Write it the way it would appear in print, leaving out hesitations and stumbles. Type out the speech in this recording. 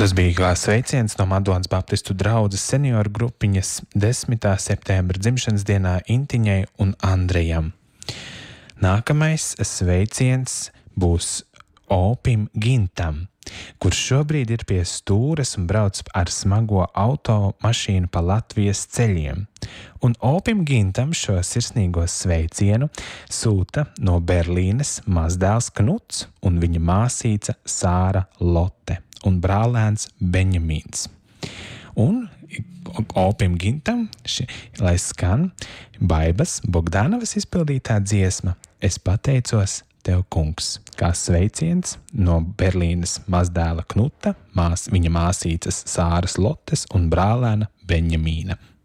Tas bija kā sveiciens no Madonas Baptistu draudzes senioru grupiņas 10. septembra dzimšanas dienā Intiņai un Andrejam. Nākamais sveiciens būs Opim Gintam, kurš šobrīd ir pie stūres un brauc ar smago automašīnu pa Latvijas ceļiem. Un Opim Gintam šo sirsnīgo sveicienu sūta no Berlīnes mazdēls Knuts un viņa māsīca Sāra Lotte un brālēns Beņamīns. Un Opim Gintam, lai skan Baibas Bogdanovas izpildītā dziesma Es pateicos Tev, kungs, kā sveiciens no Berlīnes mazdēla Knuta, viņa māsīcas Sāras Lotes un brālēna Beņamīna.